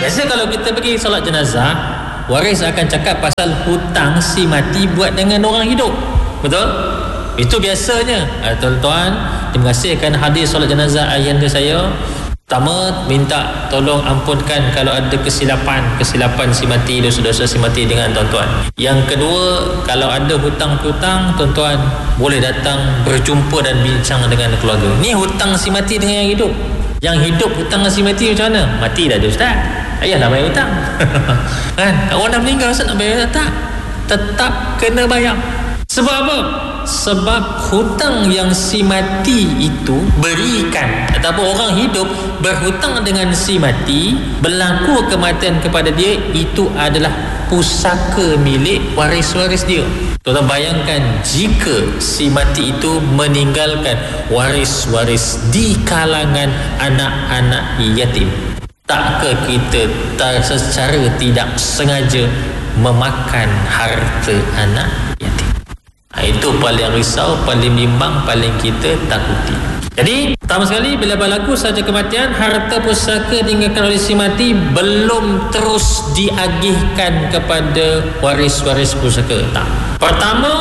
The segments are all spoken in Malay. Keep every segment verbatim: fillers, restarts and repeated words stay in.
Biasa kalau kita pergi solat jenazah, waris akan cakap pasal hutang si mati buat dengan orang hidup. Betul? Itu biasanya. eh, Tuan-tuan, terima kasih kerana hadir solat jenazah ayahanda saya. Pertama, minta tolong ampunkan kalau ada kesilapan Kesilapan si mati, dosa-dosa si mati dengan tuan-tuan. Yang kedua, kalau ada hutang-hutang, tuan-tuan boleh datang berjumpa dan bincang dengan keluarga. Ni hutang si mati dengan yang hidup. Yang hidup hutang si mati macam mana? Mati dah dia, Ustaz. Ayah nak bayar hutang. Kan? Orang dah meninggal, Ustaz nak bayar tak? Tetap kena bayar. Sebab apa? Sebab hutang yang si mati itu berikan, ataupun orang hidup berhutang dengan si mati, berlaku kematian kepada dia, itu adalah pusaka milik waris-waris dia. Tuan-tuan bayangkan jika si mati itu meninggalkan waris-waris di kalangan anak-anak yatim. Takkah kita tak secara tidak sengaja memakan harta anak yatim? Ha, itu paling risau, paling bimbang, paling kita takuti. Jadi pertama sekali, bila berlaku saja kematian, harta pusaka ditinggalkan oleh si mati belum terus diagihkan kepada waris-waris pusaka. Tak. Pertama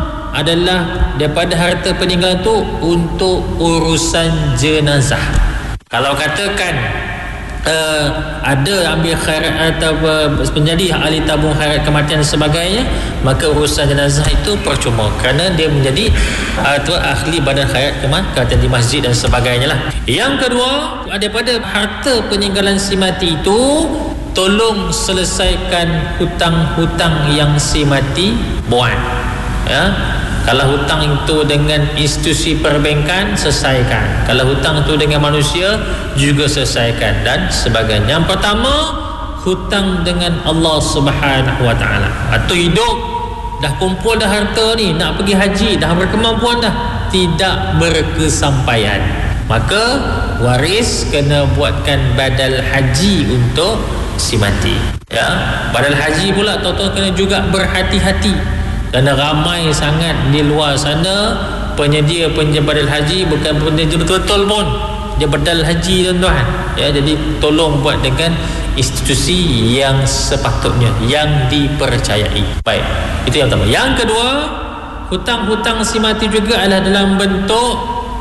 adalah daripada harta peninggalan itu untuk urusan jenazah. Kalau katakan Uh, ada ambil khairat atau uh, menjadi ahli tabung khairat kematian dan sebagainya, maka urusan jenazah itu percuma kerana dia menjadi uh, tu, ahli badan khairat kematian di masjid dan sebagainya lah. Yang kedua, daripada harta peninggalan si mati itu, tolong selesaikan hutang-hutang yang si mati buat. Ya, kalau hutang itu dengan institusi perbankan, selesaikan. Kalau hutang itu dengan manusia, juga selesaikan dan sebagainya. Yang pertama, hutang dengan Allah Subhanahu Wa Taala. Atau hidup dah kumpul dah harta ni, nak pergi haji, dah berkemampuan dah, tidak berkesampaian, maka waris kena buatkan badal haji untuk si mati. Ya, badal haji pula tuan-tuan kena juga berhati-hati. Kerana ramai sangat di luar sana penyedia-penyedia badal haji, bukan penyedia betul-betul pun, dia badal haji tuan-tuan. Ya, jadi tolong buat dengan institusi yang sepatutnya, yang dipercayai. Baik, itu yang pertama. Yang kedua, hutang-hutang si mati juga adalah dalam bentuk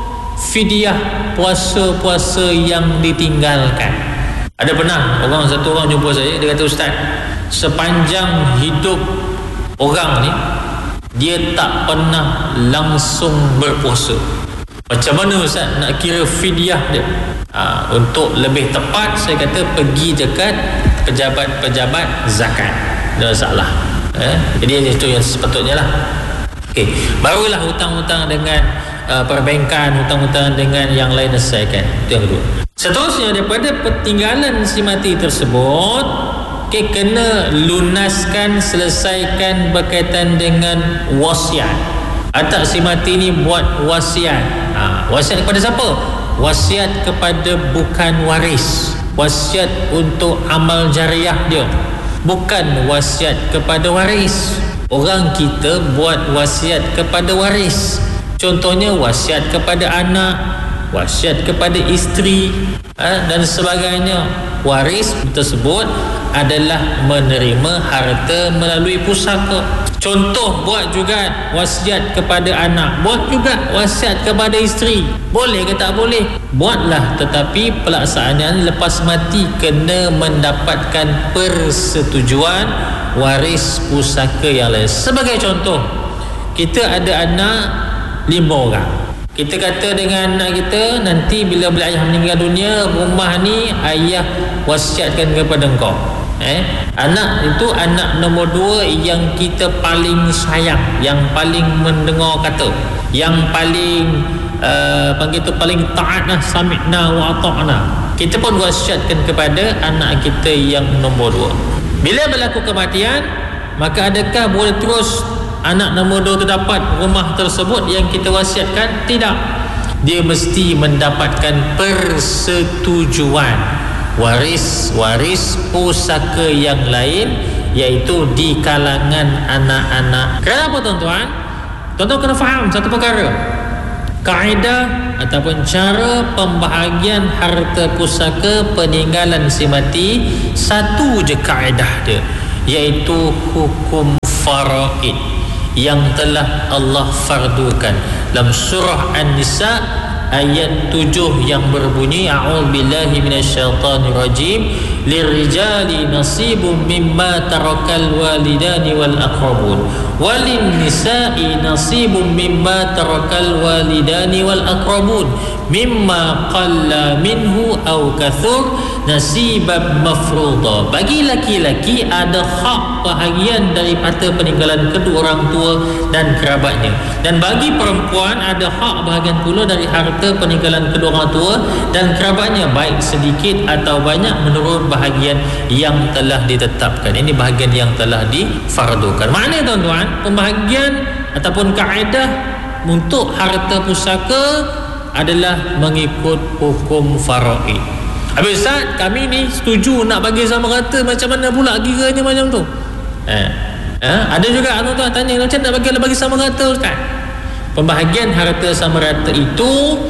fidyah puasa-puasa yang ditinggalkan. Ada pernah orang, satu orang jumpa saya, dia kata, Ustaz, sepanjang hidup orang ni dia tak pernah langsung berpuasa. Macam mana Ustaz nak kira fidyah dia? Ha, untuk lebih tepat saya kata pergi dekat pejabat-pejabat zakat. Tak salah. Eh? Jadi itu yang sepatutnya lah. Okey, barulah hutang-hutang dengan uh, perbankan, hutang-hutang dengan yang lain selesaikan. Itu yang kedua. Seterusnya, daripada peninggalan si mati tersebut, okay, kena lunaskan, selesaikan berkaitan dengan wasiat. Atak si mati ni buat wasiat. Ha, wasiat kepada siapa? Wasiat kepada bukan waris. Wasiat untuk amal jariah dia, bukan wasiat kepada waris. Orang kita buat wasiat kepada waris. Contohnya wasiat kepada anak, wasiat kepada isteri, ha, dan sebagainya. Waris tersebut adalah menerima harta melalui pusaka. Contoh, buat juga wasiat kepada anak, buat juga wasiat kepada isteri. Boleh ke tak boleh? Buatlah, tetapi pelaksanaannya lepas mati kena mendapatkan persetujuan waris pusaka yang lain. Sebagai contoh, kita ada anak lima orang. Kita kata dengan anak kita, nanti bila bila ayah meninggal dunia, rumah ni ayah wasiatkan kepada engkau. Eh, anak itu anak nombor dua yang kita paling sayang, yang paling mendengar kata, yang paling uh, panggil tu paling taat lah, sami'na wa ata'na. Kita pun wasiatkan kepada anak kita yang nombor dua. Bila berlaku kematian, maka adakah boleh terus anak nombor dua tu dapat rumah tersebut yang kita wasiatkan? Tidak. Dia mesti mendapatkan persetujuan waris-waris pusaka yang lain, iaitu di kalangan anak-anak. Kenapa tuan-tuan? Tuan-tuan kena faham satu perkara. Kaedah ataupun cara pembahagian harta pusaka peninggalan si mati, satu je kaedah dia, iaitu hukum faraid yang telah Allah fardukan. Dalam surah An-Nisa ayat tujuh yang berbunyi, a'udzubillahi minasyaitonirrajim, lirijali nasibum mimma tarakal walidani wal aqrabun walin nisa'i nasibum mimma tarakal walidani wal aqrabun mimma qalla minhu aw kathur nasiban mafruḍa. Bagi laki-laki ada hak bahagian dari harta peninggalan kedua orang tua dan kerabatnya, dan bagi perempuan ada hak bahagian pula dari harta peninggalan kedua orang tua dan kerabatnya, baik sedikit atau banyak menurut bahagian yang telah ditetapkan. Ini bahagian yang telah difardukan. Maknanya tuan-tuan, pembahagian ataupun kaedah untuk harta pusaka adalah mengikut hukum faraid. Habis Ustaz, kami ni setuju nak bagi sama rata, macam mana pula kiranya macam tu? Eh, eh, ada juga tuan-tuan tanya, macam nak bagi bagi sama rata Ustaz? Pembahagian harta sama rata itu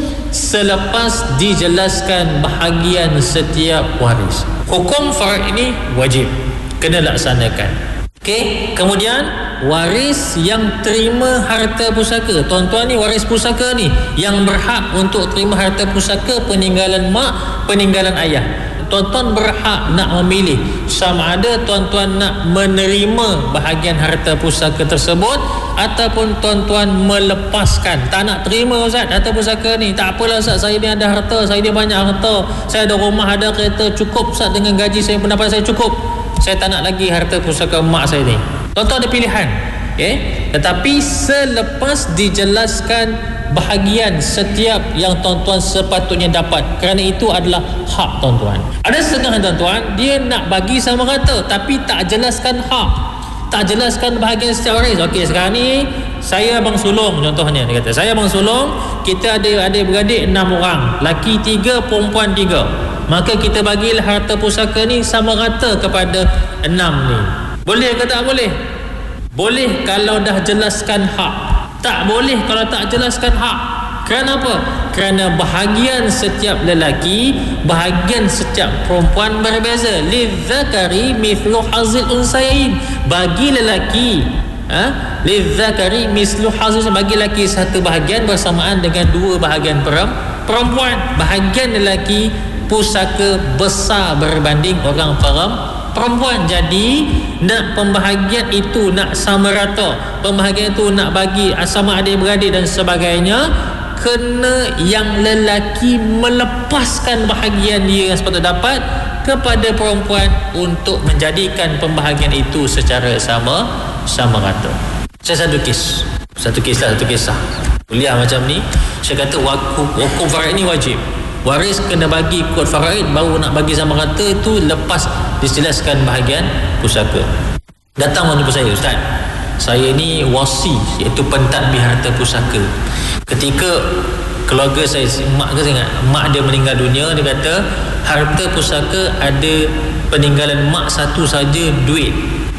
selepas dijelaskan bahagian setiap waris. Hukum faraid ini wajib kena laksanakan. Okey, kemudian waris yang terima harta pusaka. Tuan-tuan ni waris pusaka ni yang berhak untuk terima harta pusaka peninggalan mak, peninggalan ayah. Tuan-tuan berhak nak memilih sama ada tuan-tuan nak menerima bahagian harta pusaka tersebut ataupun tuan-tuan melepaskan. Tak nak terima Ustaz harta pusaka ni, tak apalah Ustaz, saya ni ada harta, saya ni banyak harta, saya ada rumah, ada kereta, cukup Ustaz dengan gaji saya, pendapat saya cukup, saya tak nak lagi harta pusaka mak saya ni. Tuan-tuan ada pilihan, okay? Tetapi selepas dijelaskan bahagian setiap yang tuan-tuan sepatutnya dapat, kerana itu adalah hak tuan-tuan. Ada setengah tuan-tuan dia nak bagi sama rata tapi tak jelaskan hak, tak jelaskan bahagian setiap waris. Okey, sekarang ni saya abang sulung contohnya, dia kata saya abang sulung, kita ada adik-beradik enam orang, laki tiga, perempuan tiga, maka kita bagilah harta pusaka ni sama rata kepada enam ni. Boleh ke tak boleh? Boleh kalau dah jelaskan hak. Tak boleh kalau tak jelaskan hak. Kerana apa? Kerana bahagian setiap lelaki, bahagian setiap perempuan berbeza. Lidzakari mithlu hazil unsayain. Bagi lelaki, ha? Lidzakari mithlu hazil, bagi lelaki satu bahagian bersamaan dengan dua bahagian perempuan. Bahagian lelaki pusaka besar berbanding orang perempuan. Jadi nak pembahagian itu nak sama rata, pembahagian itu nak bagi sama adik-beradik dan sebagainya, kena yang lelaki melepaskan bahagian dia yang sepatutnya dapat kepada perempuan untuk menjadikan pembahagian itu secara sama sama rata. Saya satu kes satu kisah satu kisah kuliah macam ni, saya kata hukum, hukum faraid ni wajib. Waris kena bagi kod faraid, baru nak bagi sama rata itu lepas dijelaskan bahagian pusaka. Datang orang jumpa saya, Ustaz, saya ni wasi, iaitu pentadbir harta pusaka. Ketika keluarga saya, mak ke saya ingat, mak dia meninggal dunia, dia kata harta pusaka ada peninggalan mak satu saja duit,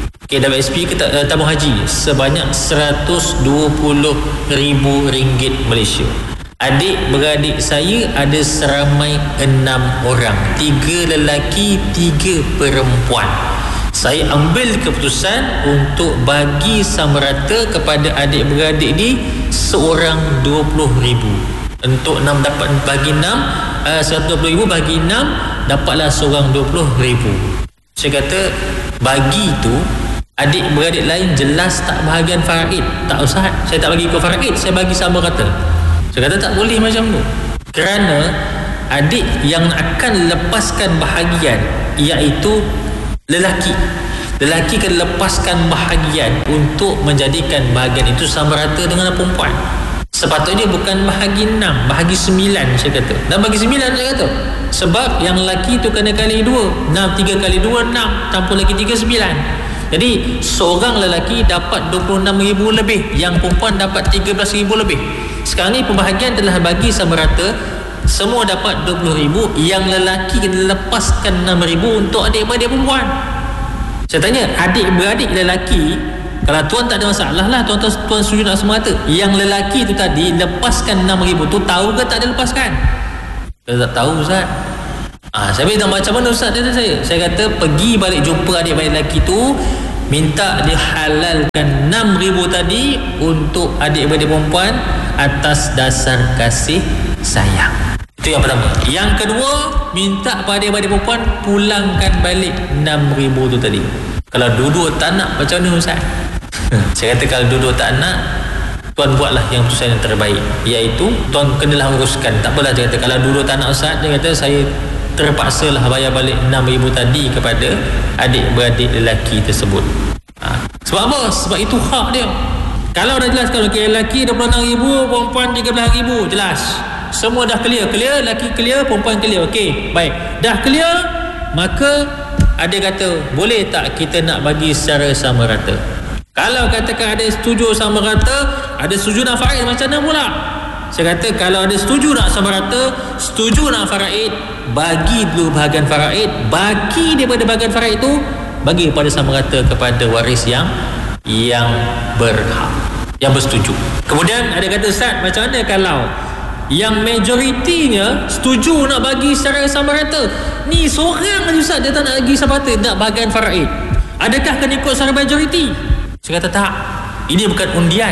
K W S P ke uh, tabung haji sebanyak seratus dua puluh ribu ringgit Malaysia. Adik-beradik saya ada seramai enam orang, tiga lelaki, tiga perempuan. Saya ambil keputusan untuk bagi sama rata kepada adik-beradik ni seorang dua puluh ribu. Untuk enam dapat bagi enam, uh, seratus dua puluh ribu bagi enam, dapatlah seorang dua puluh ribu. Saya kata bagi tu adik-beradik lain jelas tak bahagian faraid, tak usah, saya tak bagi ke faraid, saya bagi sama rata. Saya kata tak boleh macam tu, kerana adik yang akan lepaskan bahagian iaitu lelaki. Lelaki akan lepaskan bahagian untuk menjadikan bahagian itu sama rata dengan perempuan. Sepatutnya bukan bahagi enam, bahagi sembilan saya kata. Dan bagi sembilan saya kata, sebab yang lelaki tu kena kali dua, enam, tiga kali dua, enam, campur lagi tiga, sembilan. Jadi seorang lelaki dapat dua puluh enam ribu lebih, yang perempuan dapat tiga belas ribu lebih. Sekarang ni pembahagian telah bagi sama rata, semua dapat dua puluh ribu, yang lelaki kena lepaskan enam ribu untuk adik-beradik perempuan. Saya tanya, adik-beradik lelaki Kalau tuan tak ada masalah lah, tuan tuan, tuan setuju nak semua rata. Yang lelaki tu tadi lepaskan enam ribu tu, tahu ke tak ada lepaskan? Saya tak tahu Ustaz. Ah, saya bilang macam mana Ustaz, dia saya. Saya kata pergi balik jumpa adik-adik lelaki tu, minta dihalalkan enam ribu tadi untuk adik-beradik perempuan atas dasar kasih sayang. Itu yang pertama. Yang kedua, minta pada adik-beradik perempuan pulangkan balik enam ribu tu tadi. Kalau dua-dua tak nak, macam mana Ustaz? Saya kata kalau dua-dua tak nak, tuan buatlah yang keputusan yang terbaik, iaitu tuan kenalah uruskan. Tak apalah, dia kata kalau dua-dua tak nak Ustaz, dia kata saya terpaksalah bayar balik enam ribu tadi kepada adik-beradik lelaki tersebut. Ha. Sebab apa? Sebab itu hak dia. Kalau dah jelas, kalau okay, lelaki dua puluh enam ribu, perempuan tiga belas ribu, jelas. Semua dah clear. Clear, lelaki clear, perempuan clear. Okey, baik. Dah clear, maka ada kata, boleh tak kita nak bagi secara sama rata? Kalau katakan ada setuju sama rata, ada setuju nak faraid, macam mana pula? Saya kata kalau ada setuju nak sama rata, setuju nak faraid, bagi dulu bahagian faraid, bagi daripada bahagian faraid itu bagi pada sama rata kepada waris yang yang berhak, yang bersetuju. Kemudian ada kata, Ustaz, macam mana kalau yang majoritinya setuju nak bagi secara sama rata? Ni seorang je Ustaz, dia tak nak bagi sama rata, nak bahagian faraid. Adakah kena ikut secara majoriti? Saya kata tak. Ini bukan undian.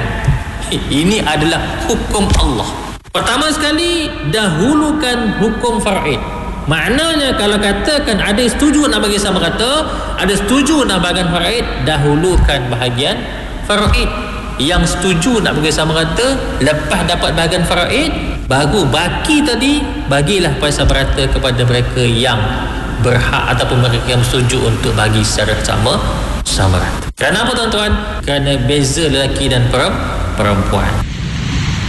Ini adalah hukum Allah. Pertama sekali, dahulukan hukum faraid. Maknanya kalau katakan ada setuju nak bagi sama rata, ada setuju nak bahagian faraid, dahulukan bahagian faraid. Yang setuju nak bagi sama rata, lepas dapat bahagian faraid, baru baki tadi bagilah pada sama rata kepada mereka yang berhak ataupun mereka yang setuju untuk bagi secara sama sama rata. Kerana apa tuan-tuan? Kerana beza lelaki dan perempuan.